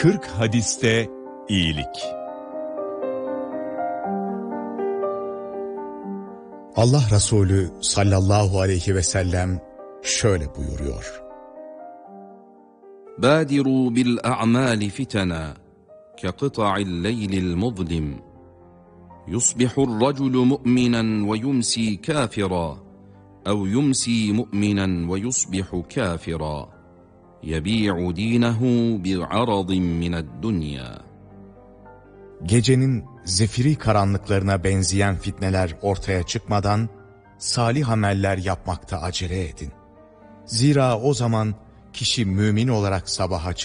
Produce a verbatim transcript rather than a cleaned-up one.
kırk hadiste iyilik. Allah Resulü sallallahu aleyhi ve sellem şöyle buyuruyor: بادروا بالأعمال فتنا كقطع الليل المظلم يصبح الرجل مؤمنا ويمسي كافرا أو يمسي مؤمنا ويصبح كافرا يبيع دينه بعرض من الدنيا. Gecenin zefiri karanlıklarına benzeyen fitneler ortaya çıkmadan salih ameller yapmakta acele edin. Zira o zaman kişi mümin olarak sabaha çıkar.